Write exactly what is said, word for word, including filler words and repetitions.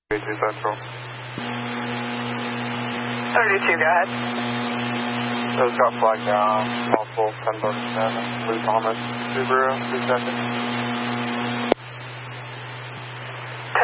thirty-two Central. thirty-two, go ahead. Those got flagged down, multiple ten bucks ten, Blue Thomas, Subaru, two seconds.